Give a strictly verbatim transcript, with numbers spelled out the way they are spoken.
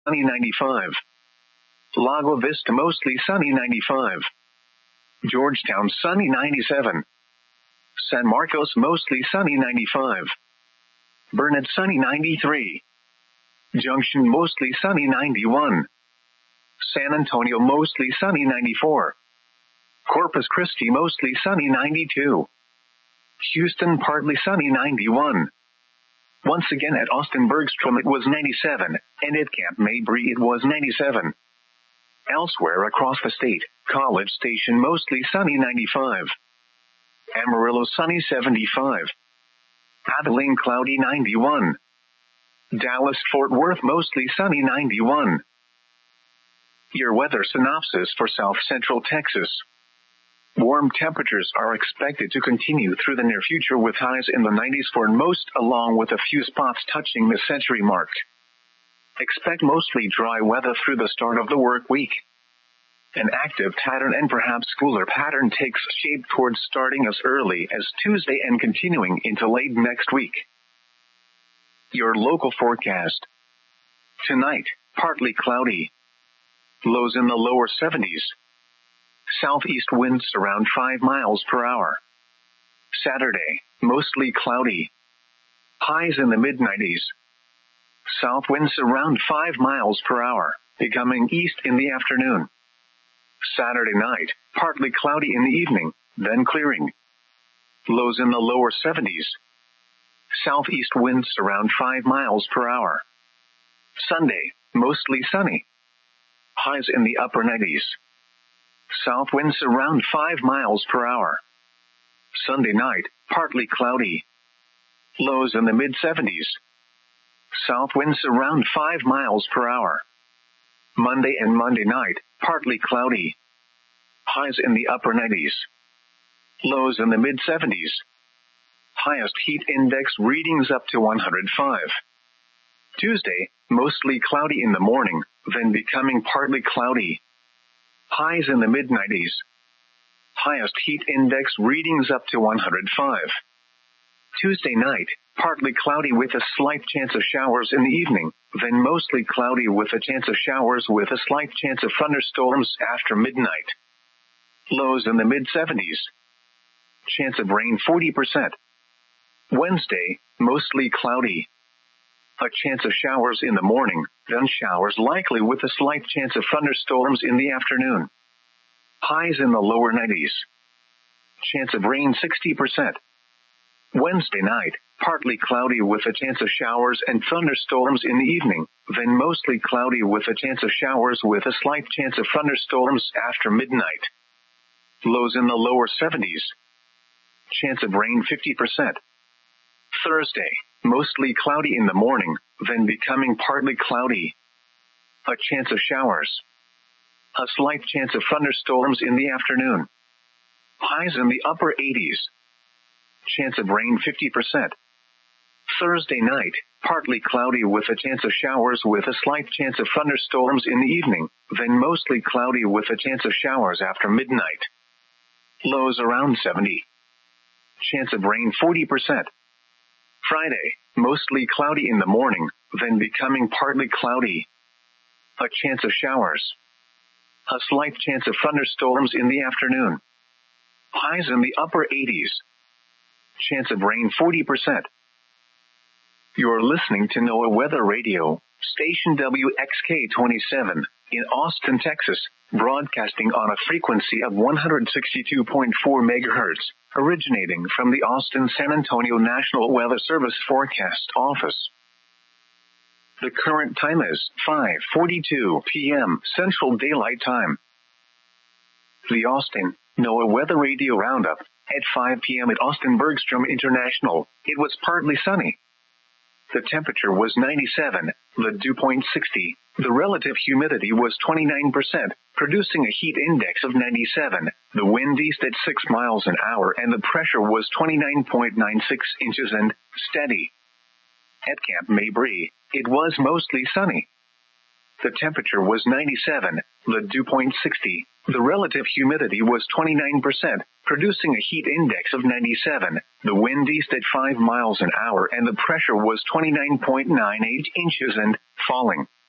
sunny ninety-five. Lago Vista mostly sunny ninety-five. Georgetown sunny ninety-seven. San Marcos mostly sunny ninety-five. Burnet sunny ninety-three. Junction mostly sunny ninety-one. San Antonio mostly sunny ninety-four. Corpus Christi mostly sunny ninety-two. Houston partly sunny ninety-one. Once again at Austin Bergstrom it was ninety-seven, and at Camp Mabry it was ninety-seven. Elsewhere across the state, College Station mostly sunny ninety-five. Amarillo sunny seventy-five. Abilene cloudy ninety-one. Dallas Fort Worth mostly sunny ninety-one. Your weather synopsis for South Central Texas. Warm temperatures are expected to continue through the near future with highs in the nineties for most, along with a few spots touching the century mark. Expect mostly dry weather through the start of the work week. An active pattern and perhaps cooler pattern takes shape towards starting as early as Tuesday and continuing into late next week. Your local forecast. Tonight, partly cloudy. Lows in the lower seventies. Southeast winds around five miles per hour. Saturday, mostly cloudy. Highs in the mid nineties. South winds around five miles per hour, becoming east in the afternoon. Saturday night, partly cloudy in the evening, then clearing. Lows in the lower seventies. Southeast winds around five miles per hour. Sunday, mostly sunny. Highs in the upper nineties. South winds around five miles per hour. Sunday night, partly cloudy. Lows in the mid seventies. South winds around five miles per hour. Monday and Monday night, partly cloudy. Highs in the upper nineties. Lows in the mid seventies. Highest heat index readings up to one hundred five. Tuesday, mostly cloudy in the morning, then becoming partly cloudy. Highs in the mid nineties. Highest heat index readings up to one hundred five. Tuesday night, partly cloudy with a slight chance of showers in the evening, then mostly cloudy with a chance of showers with a slight chance of thunderstorms after midnight. Lows in the mid seventies. Chance of rain forty percent. Wednesday, mostly cloudy. A chance of showers in the morning, then showers likely with a slight chance of thunderstorms in the afternoon. Highs in the lower nineties. Chance of rain sixty percent. Wednesday night, partly cloudy with a chance of showers and thunderstorms in the evening, then mostly cloudy with a chance of showers with a slight chance of thunderstorms after midnight. Lows in the lower seventies. Chance of rain fifty percent. Thursday, mostly cloudy in the morning, then becoming partly cloudy. A chance of showers. A slight chance of thunderstorms in the afternoon. Highs in the upper eighties. Chance of rain fifty percent. Thursday night, partly cloudy with a chance of showers with a slight chance of thunderstorms in the evening, then mostly cloudy with a chance of showers after midnight. Lows around seventy. Chance of rain forty percent. Friday, mostly cloudy in the morning, then becoming partly cloudy. A chance of showers. A slight chance of thunderstorms in the afternoon. Highs in the upper eighties. Chance of rain forty percent. You're listening to NOAA Weather Radio, station W X K twenty-seven, in Austin, Texas, broadcasting on a frequency of one hundred sixty-two point four megahertz, originating from the Austin-San Antonio National Weather Service Forecast Office. The current time is five forty-two p.m. Central Daylight Time. The Austin NOAA Weather Radio Roundup. At five p.m. at Austin Bergstrom International, it was partly sunny. The temperature was ninety-seven, the dew point sixty, the relative humidity was twenty-nine percent, producing a heat index of ninety-seven, the wind east at six miles an hour and the pressure was twenty-nine point nine six inches and steady. At Camp Mabry, it was mostly sunny. The temperature was ninety-seven, the dew point sixty, the relative humidity was twenty-nine percent, producing a heat index of ninety-seven, the wind east at five miles an hour and the pressure was twenty-nine point nine eight inches and falling.